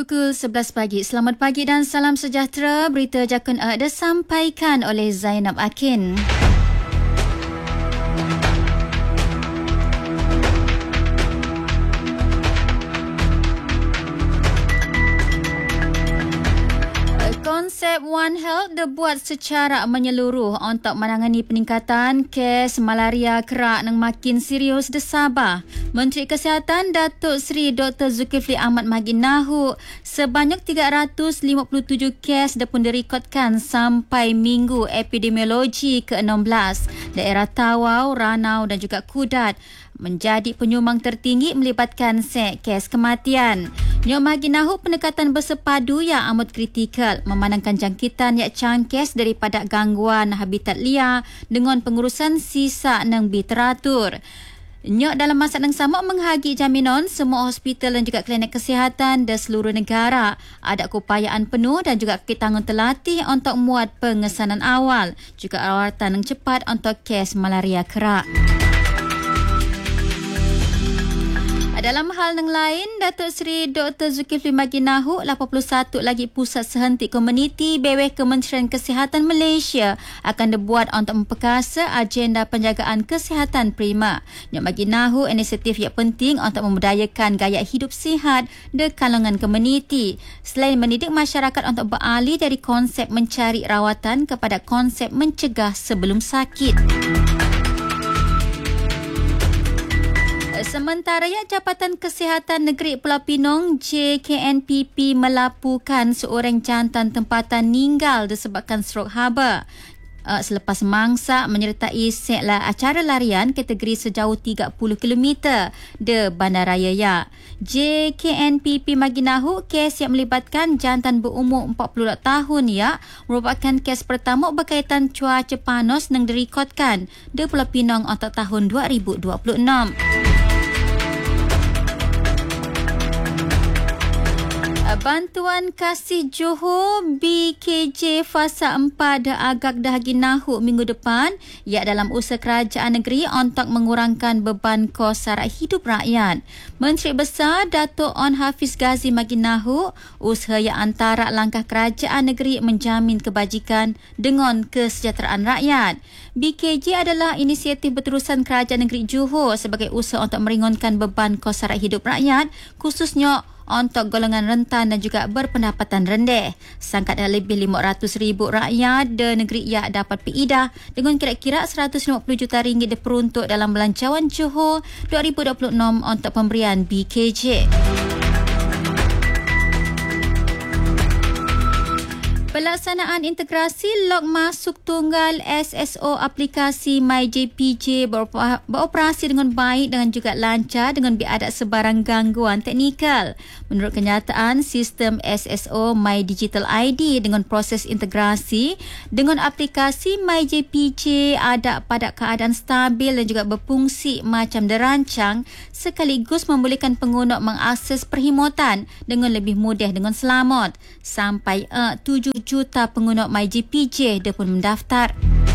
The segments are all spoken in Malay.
Pukul 11 pagi. Selamat pagi dan salam sejahtera. Berita Jakun disampaikan oleh Zainab Akin. Konsep One Health dibuat secara menyeluruh untuk menangani peningkatan kes malaria kerak yang makin serius di Sabah. Menteri Kesihatan Datuk Seri Dr. Zulkifli Ahmad Maginahu sebanyak 357 kes pun direkodkan sampai minggu epidemiologi ke-16. Daerah Tawau, Ranau dan juga Kudat menjadi penyumbang tertinggi melibatkan kes kematian. Nyok Maginahu pendekatan bersepadu yang amat kritikal memandangkan jangkitan yang cangkes daripada gangguan habitat liar dengan pengurusan sisa yang teratur. Nyok dalam masa yang sama menghagi jaminan semua hospital dan juga klinik kesihatan di seluruh negara ada keupayaan penuh dan juga ketangan terlatih untuk muat pengesanan awal juga rawatan yang cepat untuk kes malaria kerak. Dalam hal yang lain, Datuk Seri Dr. Zulkifli Maginahu 81 lagi pusat sehentik komuniti bawah Kementerian Kesihatan Malaysia akan dibuat untuk memperkasa agenda penjagaan kesihatan prima. Nyok Maginahu inisiatif yang penting untuk membudayakan gaya hidup sihat di kalangan komuniti. Selain mendidik masyarakat untuk beralih dari konsep mencari rawatan kepada konsep mencegah sebelum sakit. Sementara Jabatan Kesihatan Negeri Pulau Pinang JKNPP melaporkan seorang jantan tempatan meninggal disebabkan strok haba selepas mangsa menyertai acara larian kategori sejauh 30 km di Bandaraya Ya. JKNPP Maginahu kes yang melibatkan jantan berumur 40 tahun merupakan kes pertama berkaitan cuaca panas yang direkodkan di Pulau Pinang untuk tahun 2026. Bantuan Kasih Johor BKJ Fasa 4 agak Dahaginahu minggu depan dalam usaha kerajaan negeri untuk mengurangkan beban kos sara hidup rakyat. Menteri Besar Datuk On Hafiz Ghazi Maginahu usaha yang antara langkah kerajaan negeri menjamin kebajikan dengan kesejahteraan rakyat. BKJ adalah inisiatif berterusan kerajaan negeri Johor sebagai usaha untuk meringankan beban kos sara hidup rakyat khususnya untuk golongan rentan dan juga berpendapatan rendah. Sangkat lebih 500,000 rakyat di negeri dapat piidah dengan kira-kira 150 juta ringgit diperuntuk dalam belanjawan Johor 2026 untuk pemberian BKJ. Pelaksanaan integrasi log masuk tunggal SSO aplikasi MyJPJ beroperasi dengan baik dan juga lancar dengan biada sebarang gangguan teknikal. Menurut kenyataan, sistem SSO My Digital ID dengan proses integrasi dengan aplikasi MyJPJ ada pada keadaan stabil dan juga berfungsi macam dirancang sekaligus membolehkan pengguna mengakses perkhidmatan dengan lebih mudah dengan selamat. Sampai 7 juta pengguna MyJPJ dia pun mendaftar.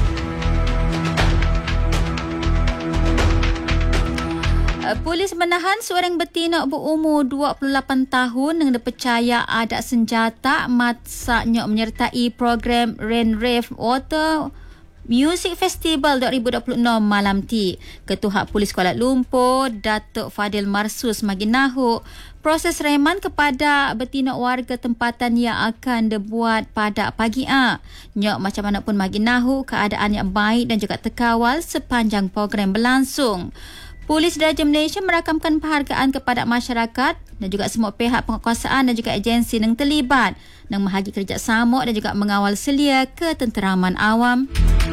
Polis menahan seorang betina berumur 28 tahun yang dipercaya ada senjata masaknya menyertai program Rain Rave Water Music Festival 2026 malam ti. Ketua Polis Kuala Lumpur, Datuk Fadil Marsus Maginahu, proses reman kepada betina warga tempatan yang akan dibuat pada pagi Nyok macam mana pun Maginahu, keadaan yang baik dan juga terkawal sepanjang program berlangsung. Polis Diraja Malaysia merakamkan penghargaan kepada masyarakat dan juga semua pihak penguasaan dan juga agensi yang terlibat yang membahagi kerjasama dan juga mengawal selia ketenteraman awam.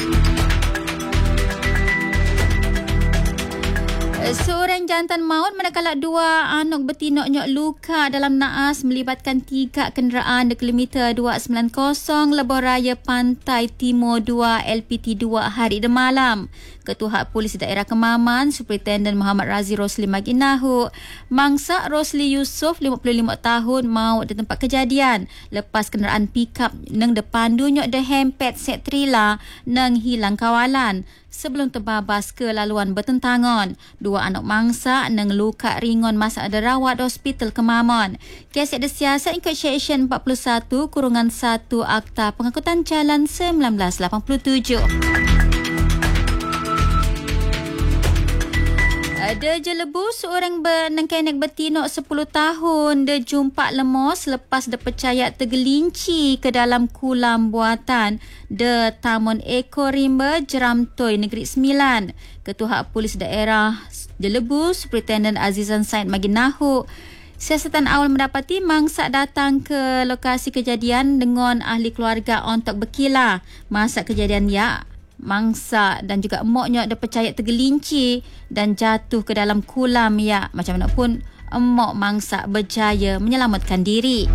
Seorang jantan maut manakala dua anak betina luka dalam naas melibatkan 3 kenderaan di kilometer 290 Lebuh Raya Pantai Timur 2 LPT 2 hari dan malam. Ketua Polis Daerah Kemaman, Superintendent Muhammad Razi Rosli Maginahu, mangsa Rosli Yusof 55 tahun maut di tempat kejadian lepas kenderaan pikap nang depan dunyok dehempet set trailer nang hilang kawalan. sebelum terbabas ke laluan bertentangan. 2 anak mangsa nang luka ringan masa ada rawat hospital Kemaman. Kes ada siasat ikut Seksyen 41/1 Akta Pengangkutan Jalan 1987. Ada jelebu seorang bernengkenek betinok 10 tahun dia jumpa lemos lepas dia percaya tergelinci ke dalam kulam buatan de Taman Eko Rimba Jeramtoi Negeri Sembilan. Ketua Polis Daerah Jelebu Superintendent Azizan Said Maginahu siasatan awal mendapati mangsa datang ke lokasi kejadian dengan ahli keluarga untuk berkilah. Masa kejadian mangsa dan juga emoknya dia percaya tergelinci dan jatuh ke dalam kulam macam mana pun emok mangsa berjaya menyelamatkan diri.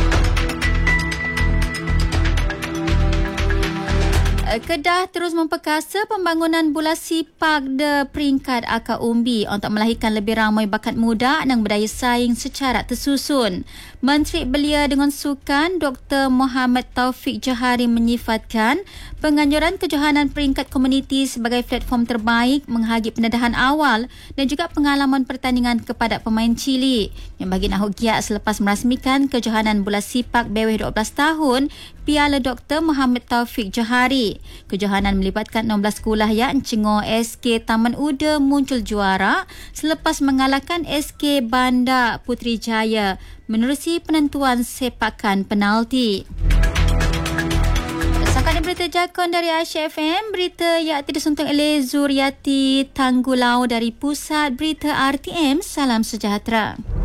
Kedah terus memperkasa pembangunan bola sepak de peringkat akar umbi untuk melahirkan lebih ramai bakat muda dan berdaya saing secara tersusun. Menteri Belia dengan Sukan Dr. Mohamed Taufik Johari menyifatkan penganjuran kejohanan peringkat komuniti sebagai platform terbaik menghagi pendedahan awal dan juga pengalaman pertandingan kepada pemain cilik. Yang bagi Nahuk Giat selepas merasmikan kejohanan bola sepak bawah 12 tahun Piala Dr. Mohamed Taufik Johari. Kejohanan melibatkan 16 sekolah Encingor SK Taman Uda muncul juara selepas mengalahkan SK Bandar Putrajaya menerusi penentuan sepakan penalti. Sangkaan berita jakon dari Aisyah FM, berita yang tidak suntung oleh Zuriati Tanggulau dari Pusat Berita RTM. Salam sejahtera.